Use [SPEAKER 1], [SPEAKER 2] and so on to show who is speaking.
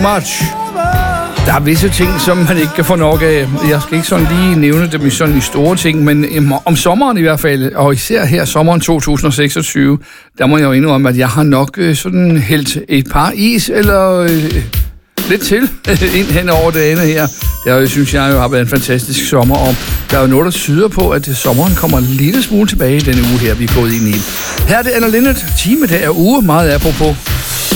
[SPEAKER 1] much. Der er visse ting, som man ikke kan få nok af. Jeg skal ikke sådan lige nævne dem i sådan de store ting, men om sommeren i hvert fald, og især her sommeren 2026, der må jeg jo indrømme, at jeg har nok sådan hældt et par is, eller lidt til, ind hen over det andet her. Jeg synes, jeg jo har været en fantastisk sommer, og der er jo noget, der tyder på, at sommeren kommer en lille smule tilbage i denne uge her, vi er gået ind i. Her er det Anna Linnet, time der er uge, meget apropos.